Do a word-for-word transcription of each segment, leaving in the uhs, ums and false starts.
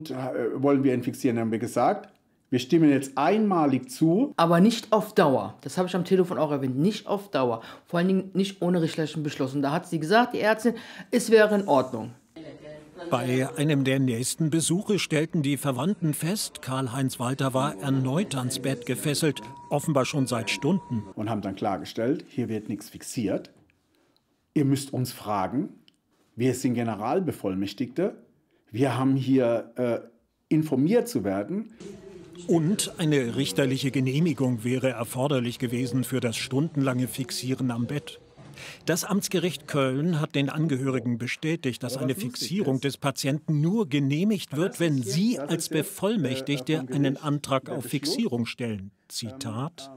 Da wollen wir ihn fixieren, haben wir gesagt. Wir stimmen jetzt einmalig zu. Aber nicht auf Dauer. Das habe ich am Telefon auch erwähnt. Nicht auf Dauer. Vor allen Dingen nicht ohne richterlichen Beschluss. Und da hat sie gesagt, die Ärztin, es wäre in Ordnung. Bei einem der nächsten Besuche stellten die Verwandten fest, Karl-Heinz Walter war erneut ans Bett gefesselt, offenbar schon seit Stunden. Und haben dann klargestellt, hier wird nichts fixiert. Ihr müsst uns fragen. Wir sind Generalbevollmächtigte. Wir haben hier äh, informiert zu werden. Und eine richterliche Genehmigung wäre erforderlich gewesen für das stundenlange Fixieren am Bett. Das Amtsgericht Köln hat den Angehörigen bestätigt, dass eine Fixierung des Patienten nur genehmigt wird, wenn sie als Bevollmächtigte einen Antrag auf Fixierung stellen. Zitat: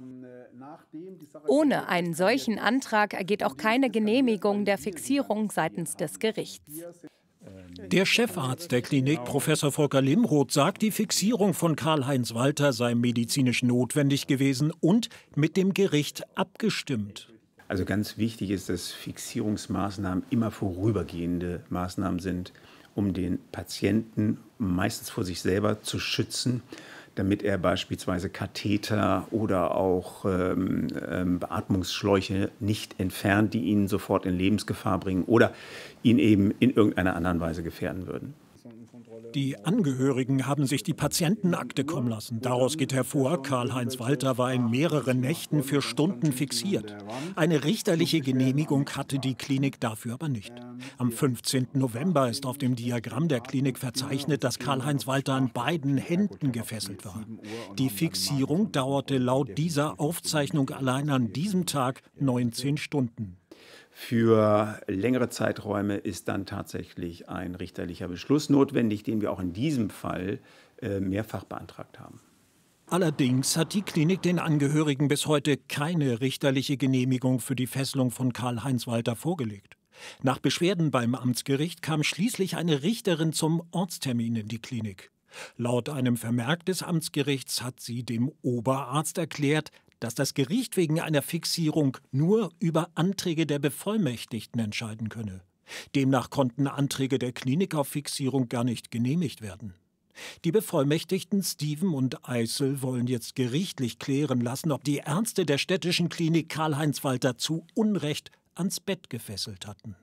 Ohne einen solchen Antrag ergeht auch keine Genehmigung der Fixierung seitens des Gerichts. Der Chefarzt der Klinik, Professor Volker Limroth, sagt, die Fixierung von Karl-Heinz Walter sei medizinisch notwendig gewesen und mit dem Gericht abgestimmt. Also ganz wichtig ist, dass Fixierungsmaßnahmen immer vorübergehende Maßnahmen sind, um den Patienten meistens vor sich selber zu schützen, damit er beispielsweise Katheter oder auch ähm, ähm, Beatmungsschläuche nicht entfernt, die ihn sofort in Lebensgefahr bringen oder ihn eben in irgendeiner anderen Weise gefährden würden. Die Angehörigen haben sich die Patientenakte kommen lassen. Daraus geht hervor, Karl-Heinz Walter war in mehreren Nächten für Stunden fixiert. Eine richterliche Genehmigung hatte die Klinik dafür aber nicht. Am fünfzehnten November ist auf dem Diagramm der Klinik verzeichnet, dass Karl-Heinz Walter an beiden Händen gefesselt war. Die Fixierung dauerte laut dieser Aufzeichnung allein an diesem Tag neunzehn Stunden. Für längere Zeiträume ist dann tatsächlich ein richterlicher Beschluss notwendig, den wir auch in diesem Fall äh, mehrfach beantragt haben. Allerdings hat die Klinik den Angehörigen bis heute keine richterliche Genehmigung für die Fesselung von Karl-Heinz Walter vorgelegt. Nach Beschwerden beim Amtsgericht kam schließlich eine Richterin zum Ortstermin in die Klinik. Laut einem Vermerk des Amtsgerichts hat sie dem Oberarzt erklärt, dass das Gericht wegen einer Fixierung nur über Anträge der Bevollmächtigten entscheiden könne. Demnach konnten Anträge der Klinik auf Fixierung gar nicht genehmigt werden. Die Bevollmächtigten Steven und Eisel wollen jetzt gerichtlich klären lassen, ob die Ärzte der städtischen Klinik Karl-Heinz Walter zu Unrecht ans Bett gefesselt hatten.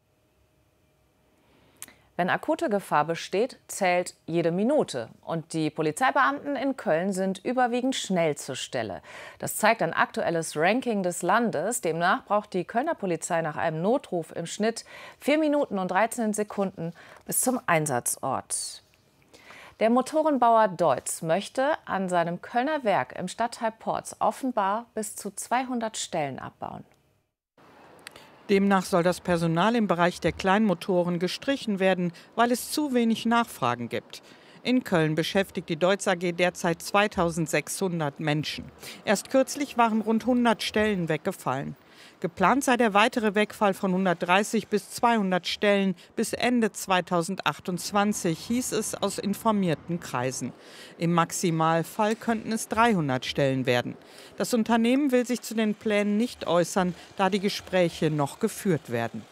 Wenn akute Gefahr besteht, zählt jede Minute. Und die Polizeibeamten in Köln sind überwiegend schnell zur Stelle. Das zeigt ein aktuelles Ranking des Landes. Demnach braucht die Kölner Polizei nach einem Notruf im Schnitt vier Minuten und dreizehn Sekunden bis zum Einsatzort. Der Motorenbauer Deutz möchte an seinem Kölner Werk im Stadtteil Porz offenbar bis zu zweihundert Stellen abbauen. Demnach soll das Personal im Bereich der Kleinmotoren gestrichen werden, weil es zu wenig Nachfragen gibt. In Köln beschäftigt die Deutz A G derzeit zweitausendsechshundert Menschen. Erst kürzlich waren rund hundert Stellen weggefallen. Geplant sei der weitere Wegfall von hundertdreißig bis zweihundert Stellen bis Ende zweitausendachtundzwanzig, hieß es aus informierten Kreisen. Im Maximalfall könnten es dreihundert Stellen werden. Das Unternehmen will sich zu den Plänen nicht äußern, da die Gespräche noch geführt werden.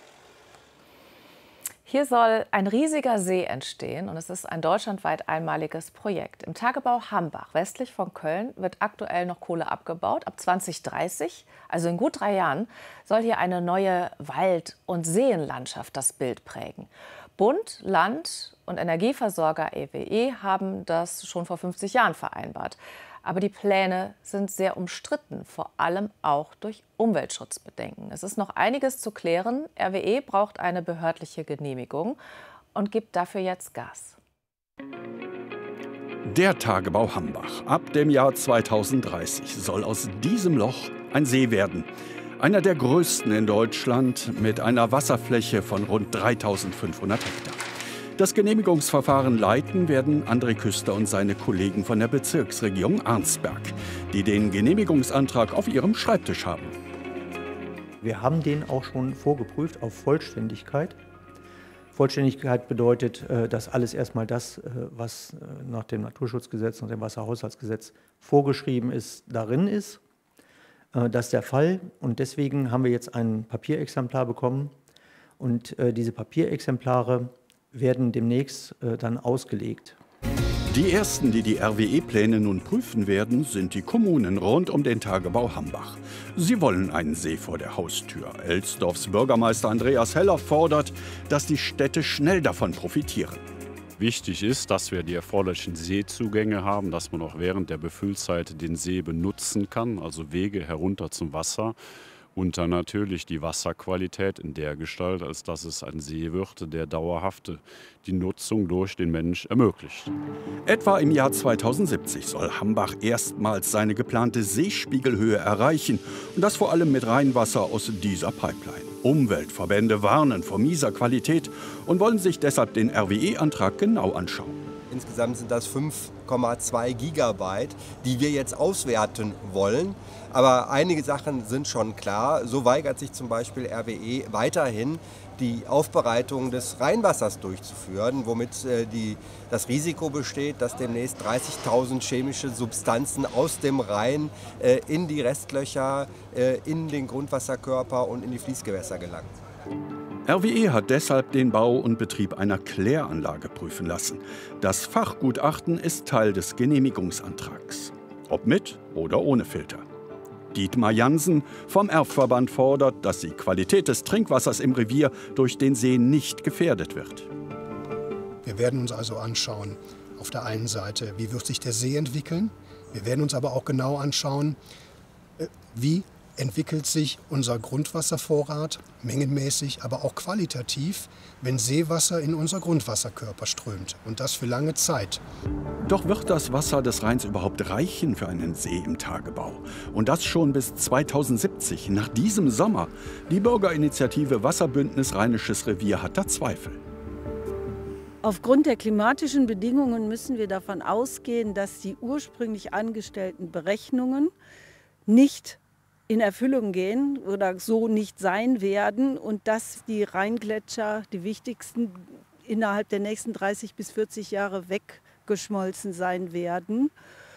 Hier soll ein riesiger See entstehen und es ist ein deutschlandweit einmaliges Projekt. Im Tagebau Hambach, westlich von Köln, wird aktuell noch Kohle abgebaut. Ab zweitausenddreißig, also in gut drei Jahren, soll hier eine neue Wald- und Seenlandschaft das Bild prägen. Bund, Land und Energieversorger E W E haben das schon vor fünfzig Jahren vereinbart. Aber die Pläne sind sehr umstritten, vor allem auch durch Umweltschutzbedenken. Es ist noch einiges zu klären. R W E braucht eine behördliche Genehmigung und gibt dafür jetzt Gas. Der Tagebau Hambach. Ab dem Jahr zweitausenddreißig soll aus diesem Loch ein See werden. Einer der größten in Deutschland mit einer Wasserfläche von rund dreitausendfünfhundert Hektar. Das Genehmigungsverfahren leiten werden André Küster und seine Kollegen von der Bezirksregierung Arnsberg, die den Genehmigungsantrag auf ihrem Schreibtisch haben. Wir haben den auch schon vorgeprüft auf Vollständigkeit. Vollständigkeit bedeutet, dass alles erstmal das, was nach dem Naturschutzgesetz und dem Wasserhaushaltsgesetz vorgeschrieben ist, darin ist. Das ist der Fall und deswegen haben wir jetzt ein Papierexemplar bekommen und diese Papierexemplare werden demnächst äh, dann ausgelegt. Die ersten, die die R W E-Pläne nun prüfen werden, sind die Kommunen rund um den Tagebau Hambach. Sie wollen einen See vor der Haustür. Elsdorfs Bürgermeister Andreas Heller fordert, dass die Städte schnell davon profitieren. Wichtig ist, dass wir die erforderlichen Seezugänge haben, dass man auch während der Befüllzeit den See benutzen kann, also Wege herunter zum Wasser. Und dann natürlich die Wasserqualität in der Gestalt, als dass es ein See wird, der dauerhaft die Nutzung durch den Mensch ermöglicht. Etwa im Jahr zweitausendsiebzig soll Hambach erstmals seine geplante Seespiegelhöhe erreichen. Und das vor allem mit Rheinwasser aus dieser Pipeline. Umweltverbände warnen vor mieser Qualität und wollen sich deshalb den R W E-Antrag genau anschauen. Insgesamt sind das fünf Komma zwei Gigabyte, die wir jetzt auswerten wollen. Aber einige Sachen sind schon klar. So weigert sich zum Beispiel R W E weiterhin, die Aufbereitung des Rheinwassers durchzuführen, womit äh, die, das Risiko besteht, dass demnächst dreißigtausend chemische Substanzen aus dem Rhein äh, in die Restlöcher, äh, in den Grundwasserkörper und in die Fließgewässer gelangen. R W E hat deshalb den Bau und Betrieb einer Kläranlage prüfen lassen. Das Fachgutachten ist Teil des Genehmigungsantrags. Ob mit oder ohne Filter. Dietmar Jansen vom Erfverband fordert, dass die Qualität des Trinkwassers im Revier durch den See nicht gefährdet wird. Wir werden uns also anschauen, auf der einen Seite, wie wird sich der See entwickeln. Wir werden uns aber auch genau anschauen, wie entwickelt sich unser Grundwasservorrat, mengenmäßig, aber auch qualitativ, wenn Seewasser in unser Grundwasserkörper strömt. Und das für lange Zeit. Doch wird das Wasser des Rheins überhaupt reichen für einen See im Tagebau? Und das schon bis zweitausendsiebzig, nach diesem Sommer. Die Bürgerinitiative Wasserbündnis Rheinisches Revier hat da Zweifel. Aufgrund der klimatischen Bedingungen müssen wir davon ausgehen, dass die ursprünglich angestellten Berechnungen nicht in Erfüllung gehen oder so nicht sein werden und dass die Rheingletscher, die wichtigsten, innerhalb der nächsten dreißig bis vierzig Jahre weggeschmolzen sein werden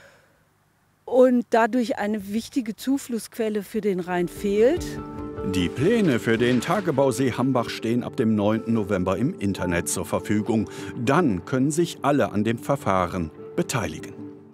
und dadurch eine wichtige Zuflussquelle für den Rhein fehlt. Die Pläne für den Tagebausee Hambach stehen ab dem neunten November im Internet zur Verfügung. Dann können sich alle an dem Verfahren beteiligen.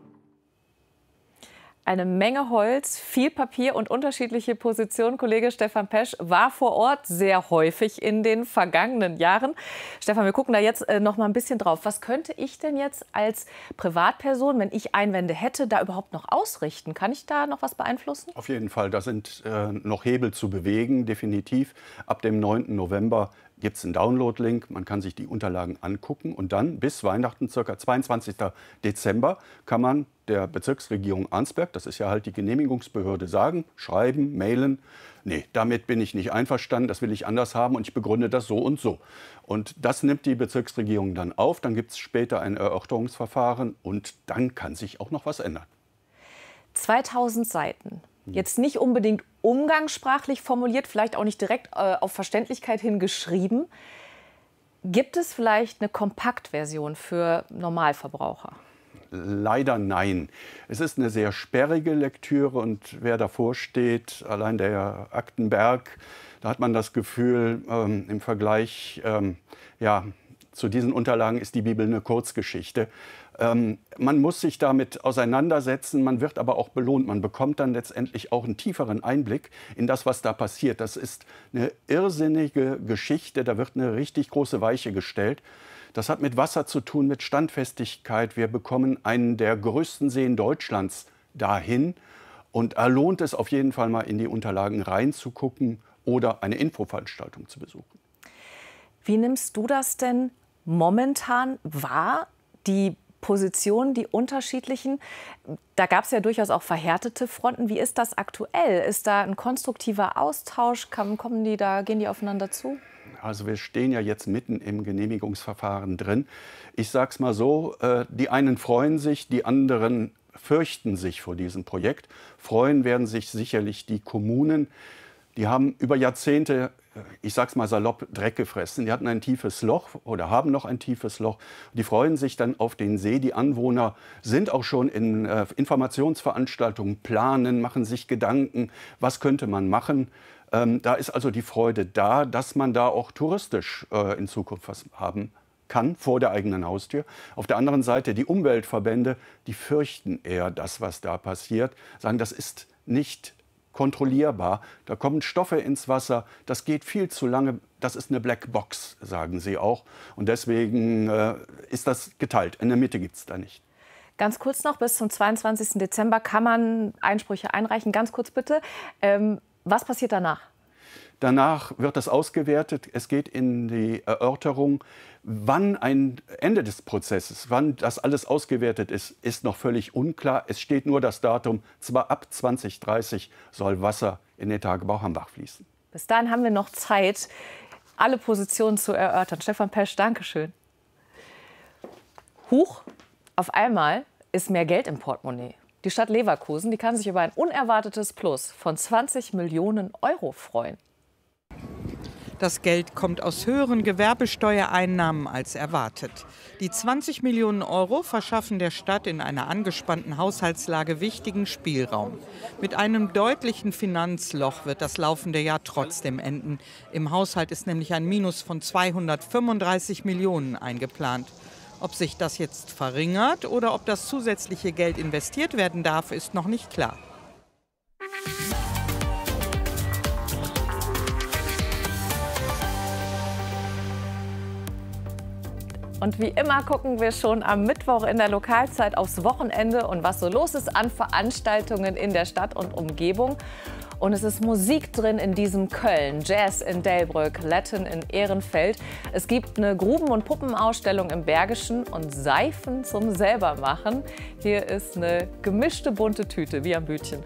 Eine Menge Holz, viel Papier und unterschiedliche Positionen. Kollege Stefan Pesch war vor Ort sehr häufig in den vergangenen Jahren. Stefan, wir gucken da jetzt äh, noch mal ein bisschen drauf. Was könnte ich denn jetzt als Privatperson, wenn ich Einwände hätte, da überhaupt noch ausrichten? Kann ich da noch was beeinflussen? Auf jeden Fall, da sind äh, noch Hebel zu bewegen, definitiv. Ab dem neunten November gibt es einen Download-Link, man kann sich die Unterlagen angucken und dann bis Weihnachten, ca. zweiundzwanzigsten Dezember, kann man der Bezirksregierung Arnsberg, das ist ja halt die Genehmigungsbehörde, sagen, schreiben, mailen, nee, damit bin ich nicht einverstanden, das will ich anders haben und ich begründe das so und so. Und das nimmt die Bezirksregierung dann auf, dann gibt es später ein Erörterungsverfahren und dann kann sich auch noch was ändern. zweitausend Seiten. Jetzt nicht unbedingt umgangssprachlich formuliert, vielleicht auch nicht direkt äh, auf Verständlichkeit hin geschrieben. Gibt es vielleicht eine Kompaktversion für Normalverbraucher? Leider nein. Es ist eine sehr sperrige Lektüre und wer davor steht, allein der Aktenberg, da hat man das Gefühl, ähm, im Vergleich ähm, ja, zu diesen Unterlagen ist die Bibel eine Kurzgeschichte. Ähm, man muss sich damit auseinandersetzen, man wird aber auch belohnt. Man bekommt dann letztendlich auch einen tieferen Einblick in das, was da passiert. Das ist eine irrsinnige Geschichte, da wird eine richtig große Weiche gestellt. Das hat mit Wasser zu tun, mit Standfestigkeit. Wir bekommen einen der größten Seen Deutschlands dahin. Und da lohnt es auf jeden Fall mal in die Unterlagen reinzugucken oder eine Infoveranstaltung zu besuchen. Wie nimmst du das denn momentan wahr, die Positionen, die unterschiedlichen? Da gab es ja durchaus auch verhärtete Fronten. Wie ist das aktuell? Ist da ein konstruktiver Austausch? Kommen die da, gehen die aufeinander zu? Also wir stehen ja jetzt mitten im Genehmigungsverfahren drin. Ich sage es mal so, äh, die einen freuen sich, die anderen fürchten sich vor diesem Projekt. Freuen werden sich sicherlich die Kommunen. Die haben über Jahrzehnte, ich sage es mal salopp, Dreck gefressen. Die hatten ein tiefes Loch oder haben noch ein tiefes Loch. Die freuen sich dann auf den See. Die Anwohner sind auch schon in äh, Informationsveranstaltungen, planen, machen sich Gedanken, was könnte man machen. Ähm, da ist also die Freude da, dass man da auch touristisch äh, in Zukunft was haben kann vor der eigenen Haustür. Auf der anderen Seite die Umweltverbände, die fürchten eher das, was da passiert, sagen, das ist nicht kontrollierbar. Da kommen Stoffe ins Wasser, das geht viel zu lange, das ist eine Blackbox, sagen sie auch. Und deswegen äh, ist das geteilt. In der Mitte gibt es da nicht. Ganz kurz noch, bis zum zweiundzwanzigsten Dezember kann man Einsprüche einreichen. Ganz kurz bitte. Ähm, was passiert danach? Danach wird das ausgewertet. Es geht in die Erörterung. Wann ein Ende des Prozesses, wann das alles ausgewertet ist, ist noch völlig unklar. Es steht nur das Datum, zwar ab zwanzig dreißig soll Wasser in den Tagebau Hambach fließen. Bis dahin haben wir noch Zeit, alle Positionen zu erörtern. Stefan Pesch, danke schön. Huch, auf einmal ist mehr Geld im Portemonnaie. Die Stadt Leverkusen, die kann sich über ein unerwartetes Plus von zwanzig Millionen Euro freuen. Das Geld kommt aus höheren Gewerbesteuereinnahmen als erwartet. Die zwanzig Millionen Euro verschaffen der Stadt in einer angespannten Haushaltslage wichtigen Spielraum. Mit einem deutlichen Finanzloch wird das laufende Jahr trotzdem enden. Im Haushalt ist nämlich ein Minus von zweihundertfünfunddreißig Millionen eingeplant. Ob sich das jetzt verringert oder ob das zusätzliche Geld investiert werden darf, ist noch nicht klar. Und wie immer gucken wir schon am Mittwoch in der Lokalzeit aufs Wochenende und was so los ist an Veranstaltungen in der Stadt und Umgebung. Und es ist Musik drin in diesem Köln, Jazz in Delbrück, Latin in Ehrenfeld. Es gibt eine Gruben- und Puppenausstellung im Bergischen und Seifen zum Selbermachen. Hier ist eine gemischte bunte Tüte, wie am Bütchen.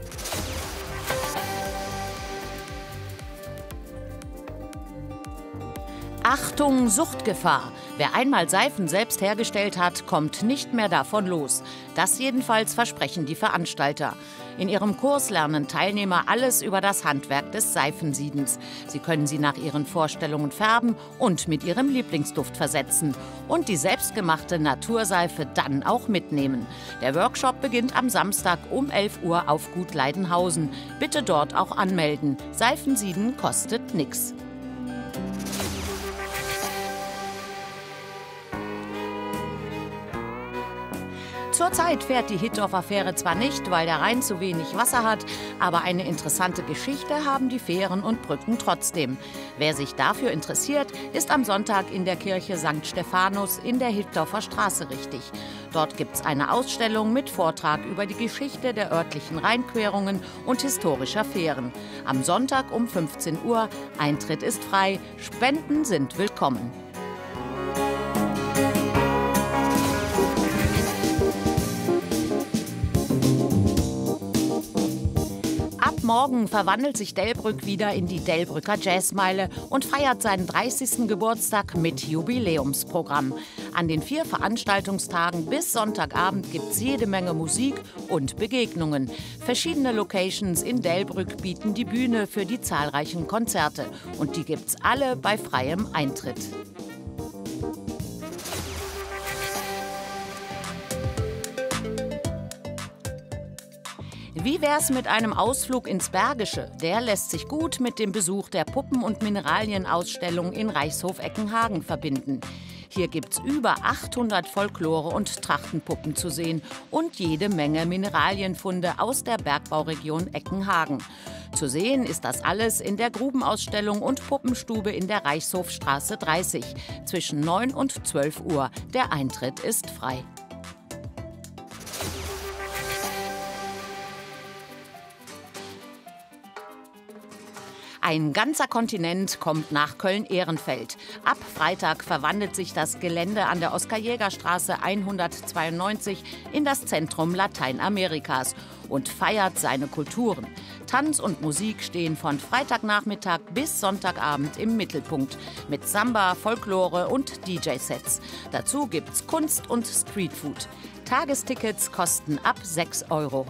Achtung, Suchtgefahr. Wer einmal Seifen selbst hergestellt hat, kommt nicht mehr davon los. Das jedenfalls versprechen die Veranstalter. In ihrem Kurs lernen Teilnehmer alles über das Handwerk des Seifensiedens. Sie können sie nach ihren Vorstellungen färben und mit ihrem Lieblingsduft versetzen. Und die selbstgemachte Naturseife dann auch mitnehmen. Der Workshop beginnt am Samstag um elf Uhr auf Gut Leidenhausen. Bitte dort auch anmelden. Seifensieden kostet nichts. Zurzeit fährt die Hittorf-Affäre zwar nicht, weil der Rhein zu wenig Wasser hat, aber eine interessante Geschichte haben die Fähren und Brücken trotzdem. Wer sich dafür interessiert, ist am Sonntag in der Kirche Sankt Stephanus in der Hittorfer Straße richtig. Dort gibt es eine Ausstellung mit Vortrag über die Geschichte der örtlichen Rheinquerungen und historischer Fähren. Am Sonntag um fünfzehn Uhr. Eintritt ist frei, Spenden sind willkommen. Morgen verwandelt sich Delbrück wieder in die Delbrücker Jazzmeile und feiert seinen dreißigsten Geburtstag mit Jubiläumsprogramm. An den vier Veranstaltungstagen bis Sonntagabend gibt es jede Menge Musik und Begegnungen. Verschiedene Locations in Delbrück bieten die Bühne für die zahlreichen Konzerte. Und die gibt's alle bei freiem Eintritt. Wie wär's mit einem Ausflug ins Bergische? Der lässt sich gut mit dem Besuch der Puppen- und Mineralienausstellung in Reichshof-Eckenhagen verbinden. Hier gibt's über achthundert Folklore- und Trachtenpuppen zu sehen und jede Menge Mineralienfunde aus der Bergbauregion Eckenhagen. Zu sehen ist das alles in der Grubenausstellung und Puppenstube in der Reichshofstraße dreißig zwischen neun und zwölf Uhr. Der Eintritt ist frei. Ein ganzer Kontinent kommt nach Köln-Ehrenfeld. Ab Freitag verwandelt sich das Gelände an der Oskar-Jäger-Straße hundertzweiundneunzig in das Zentrum Lateinamerikas und feiert seine Kulturen. Tanz und Musik stehen von Freitagnachmittag bis Sonntagabend im Mittelpunkt mit Samba, Folklore und D J-Sets. Dazu gibt's Kunst und Streetfood. Tagestickets kosten ab sechs Euro.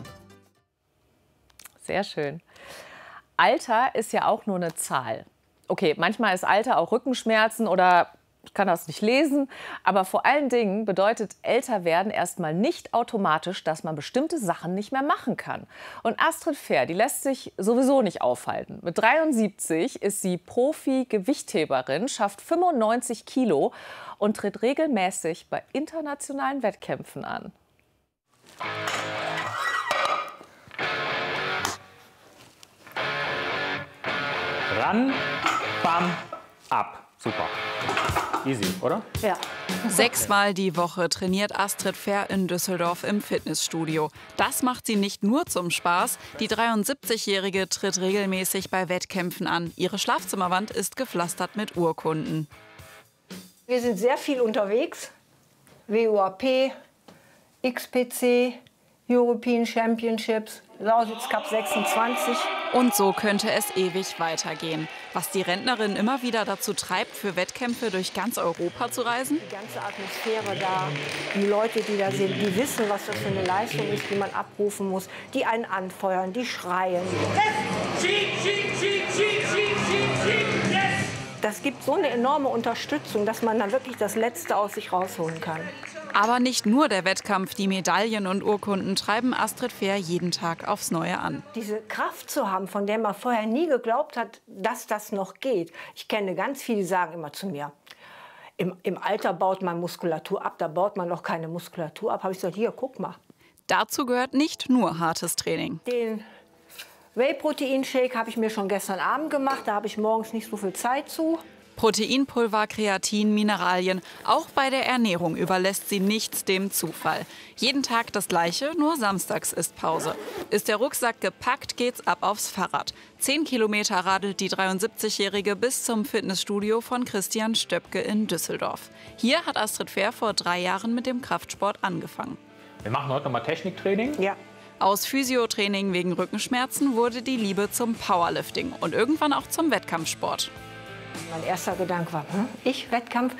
Sehr schön. Alter ist ja auch nur eine Zahl. Okay, manchmal ist Alter auch Rückenschmerzen oder Ich kann das nicht lesen, aber vor allen Dingen bedeutet älter werden erstmal nicht automatisch, dass man bestimmte Sachen nicht mehr machen kann. Und Astrid Fehr, die lässt sich sowieso nicht aufhalten. Mit dreiundsiebzig ist sie Profi-Gewichtheberin, schafft fünfundneunzig Kilo und tritt regelmäßig bei internationalen Wettkämpfen an. Ran, bam, ab. Super. Easy, oder? Ja. Sechsmal die Woche trainiert Astrid Fehr in Düsseldorf im Fitnessstudio. Das macht sie nicht nur zum Spaß. Die dreiundsiebzigjährige tritt regelmäßig bei Wettkämpfen an. Ihre Schlafzimmerwand ist gepflastert mit Urkunden. Wir sind sehr viel unterwegs. W U A P, X P C, European Championships, Lausitz Cup sechsundzwanzig. Und so könnte es ewig weitergehen. Was die Rentnerin immer wieder dazu treibt, für Wettkämpfe durch ganz Europa zu reisen? Die ganze Atmosphäre da, die Leute, die da sind, die wissen, was das für eine Leistung ist, die man abrufen muss, die einen anfeuern, die schreien. Das gibt so eine enorme Unterstützung, dass man dann wirklich das Letzte aus sich rausholen kann. Aber nicht nur der Wettkampf, die Medaillen und Urkunden treiben Astrid Fehr jeden Tag aufs Neue an. Diese Kraft zu haben, von der man vorher nie geglaubt hat, dass das noch geht. Ich kenne ganz viele, die sagen immer zu mir, im, im Alter baut man Muskulatur ab, da baut man noch keine Muskulatur ab. Habe ich gesagt, hier, guck mal. Dazu gehört nicht nur hartes Training. Den Whey-Protein-Shake habe ich mir schon gestern Abend gemacht, da habe ich morgens nicht so viel Zeit zu. Proteinpulver, Kreatin, Mineralien. Auch bei der Ernährung überlässt sie nichts dem Zufall. Jeden Tag das Gleiche, nur samstags ist Pause. Ist der Rucksack gepackt, geht's ab aufs Fahrrad. Zehn Kilometer radelt die dreiundsiebzigjährige bis zum Fitnessstudio von Christian Stöpke in Düsseldorf. Hier hat Astrid Fehr vor drei Jahren mit dem Kraftsport angefangen. Wir machen heute noch mal Techniktraining. Ja. Aus Physiotraining wegen Rückenschmerzen wurde die Liebe zum Powerlifting und irgendwann auch zum Wettkampfsport. Mein erster Gedanke war, hm, ich Wettkampf?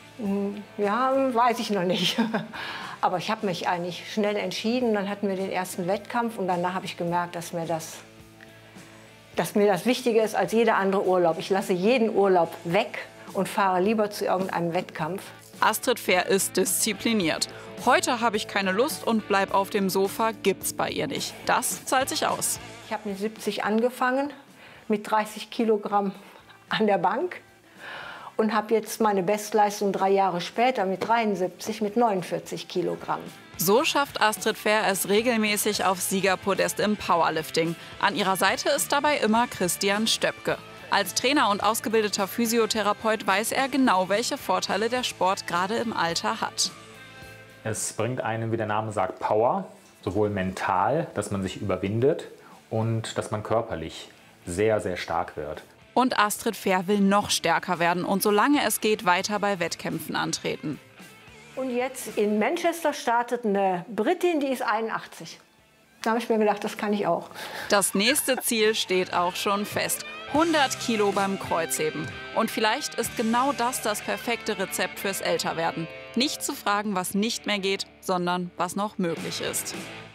Ja, weiß ich noch nicht. Aber ich habe mich eigentlich schnell entschieden. Dann hatten wir den ersten Wettkampf und danach habe ich gemerkt, dass mir das, dass mir das wichtiger ist als jeder andere Urlaub. Ich lasse jeden Urlaub weg und fahre lieber zu irgendeinem Wettkampf. Astrid Fehr ist diszipliniert. Heute habe ich keine Lust und bleib auf dem Sofa, gibt's bei ihr nicht. Das zahlt sich aus. Ich habe mit siebzig angefangen, mit dreißig Kilogramm an der Bank und habe jetzt meine Bestleistung drei Jahre später mit dreiundsiebzig mit neunundvierzig Kilogramm. So schafft Astrid Fehr es regelmäßig aufs Siegerpodest im Powerlifting. An ihrer Seite ist dabei immer Christian Stöpke. Als Trainer und ausgebildeter Physiotherapeut weiß er genau, welche Vorteile der Sport gerade im Alter hat. Es bringt einem, wie der Name sagt, Power, sowohl mental, dass man sich überwindet und dass man körperlich sehr, sehr stark wird. Und Astrid Fehr will noch stärker werden und solange es geht, weiter bei Wettkämpfen antreten. Und jetzt in Manchester startet eine Britin, die ist einundachtzig. Da habe ich mir gedacht, das kann ich auch. Das nächste Ziel steht auch schon fest. hundert Kilo beim Kreuzheben. Und vielleicht ist genau das das perfekte Rezept fürs Älterwerden. Nicht zu fragen, was nicht mehr geht, sondern was noch möglich ist.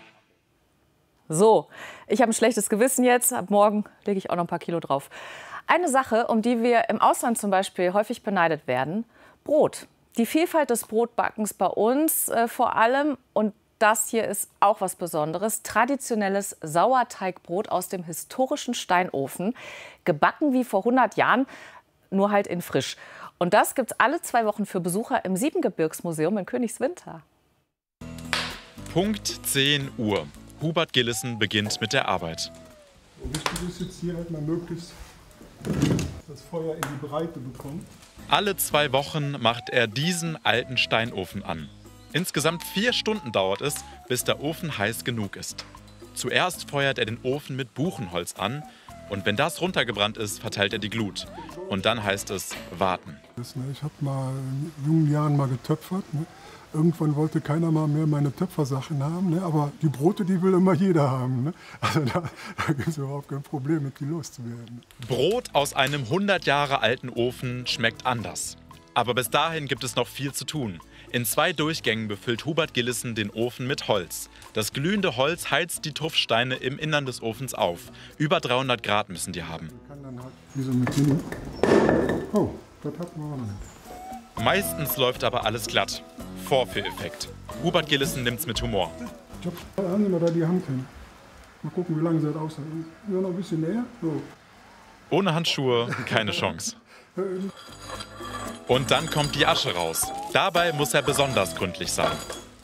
So, ich habe ein schlechtes Gewissen jetzt. Ab morgen lege ich auch noch ein paar Kilo drauf. Eine Sache, um die wir im Ausland zum Beispiel häufig beneidet werden, Brot. Die Vielfalt des Brotbackens bei uns äh, vor allem, und das hier ist auch was Besonderes, traditionelles Sauerteigbrot aus dem historischen Steinofen, gebacken wie vor hundert Jahren, nur halt in frisch. Und das gibt es alle zwei Wochen für Besucher im Siebengebirgsmuseum in Königswinter. Punkt zehn Uhr. Hubert Gillissen beginnt mit der Arbeit. Wichtig ist jetzt hier halt mal möglichst das Feuer in die Breite bekommen. Alle zwei Wochen macht er diesen alten Steinofen an. Insgesamt vier Stunden dauert es, bis der Ofen heiß genug ist. Zuerst feuert er den Ofen mit Buchenholz an und wenn das runtergebrannt ist, verteilt er die Glut. Und dann heißt es warten. Ich habe mal in jungen Jahren mal getöpfert. Ne? Irgendwann wollte keiner mal mehr meine Töpfersachen haben, ne? Aber die Brote, die will immer jeder haben. Ne? Also da, da gibt es überhaupt kein Problem, mit die loszuwerden. Brot aus einem hundert Jahre alten Ofen schmeckt anders. Aber bis dahin gibt es noch viel zu tun. In zwei Durchgängen befüllt Hubert Gillissen den Ofen mit Holz. Das glühende Holz heizt die Tuffsteine im Innern des Ofens auf. Über dreihundert Grad müssen die haben. Man kann dann halt wie so mit dem oh, das hat man auch nicht. Meistens läuft aber alles glatt. Vorführeffekt. Hubert Gillissen nimmt's mit Humor. Da haben Sie mal da die Hand hin. Mal gucken, wie lange sie das aushält. Ja, noch ein bisschen näher. So. Ohne Handschuhe keine Chance. Und dann kommt die Asche raus. Dabei muss er besonders gründlich sein.